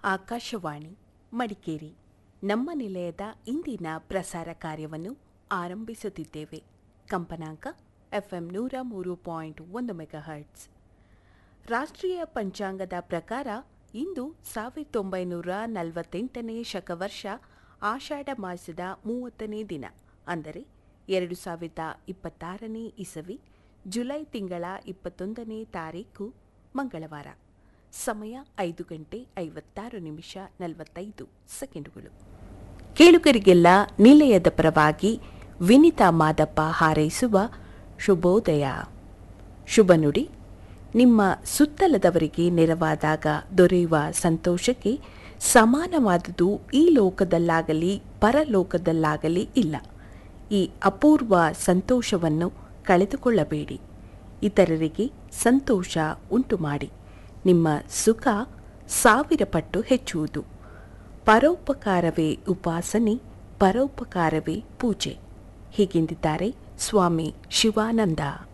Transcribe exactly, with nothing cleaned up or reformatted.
ಆಕಾಶವಾಣಿ ಮಡಿಕೇರಿ ನಮ್ಮ ನಿಲಯದ ಇಂದಿನ ಪ್ರಸಾರ ಕಾರ್ಯವನ್ನು ಆರಂಭಿಸುತ್ತಿದ್ದೇವೆ. ಕಂಪನಾಂಕ ಎಫ್ಎಂ ನೂರ ಮೂರು ಪಾಯಿಂಟ್ ಒಂದು ಮೆಗಾಹರ್ಟ್ಸ್. ರಾಷ್ಟ್ರೀಯ ಪಂಚಾಂಗದ ಪ್ರಕಾರ ಇಂದು ಸಾವಿರದ ಒಂಬೈನೂರ ನಲವತ್ತೆಂಟನೇ ಶಕವರ್ಷ ಆಷಾಢ ಮಾಸದ ಮೂವತ್ತನೇ ದಿನ, ಅಂದರೆ ಎರಡು ಸಾವಿರದ ಇಪ್ಪತ್ತಾರನೇ ಇಸವಿ ಜುಲೈ ತಿಂಗಳ ಇಪ್ಪತ್ತೊಂದನೇ ತಾರೀಕು ಮಂಗಳವಾರ. ಸಮಯ ಐದು ಗಂಟೆ ಐವತ್ತಾರು ನಿಮಿಷ ನಲವತ್ತೈದು ಸೆಕೆಂಡುಗಳು. ಕೇಳುಗರಿಗೆಲ್ಲ ನಿಲಯದ ಪರವಾಗಿ ವಿನಿತಾ ಮಾದಪ್ಪ ಹಾರೈಸುವ ಶುಭೋದಯ. ಶುಭ ನುಡಿ: ನಿಮ್ಮ ಸುತ್ತಲದವರಿಗೆ ನೆರವಾದಾಗ ದೊರೆಯುವ ಸಂತೋಷಕ್ಕೆ ಸಮಾನವಾದುದು ಈ ಲೋಕದಲ್ಲಾಗಲಿ ಪರಲೋಕದಲ್ಲಾಗಲಿ ಇಲ್ಲ. ಈ ಅಪೂರ್ವ ಸಂತೋಷವನ್ನು ಕಳೆದುಕೊಳ್ಳಬೇಡಿ. ಇತರರಿಗೆ ಸಂತೋಷ ಉಂಟು ಮಾಡಿ. ನಿಮ್ಮ ಸುಖ ಸಾವಿರ ಪಟ್ಟು ಹೆಚ್ಚುವುದು. ಪರೋಪಕಾರವೇ ಉಪಾಸನೆ, ಪರೋಪಕಾರವೇ ಪೂಜೆ. ಹೀಗೆಂದಿದ್ದಾರೆ ಸ್ವಾಮಿ ಶಿವಾನಂದ.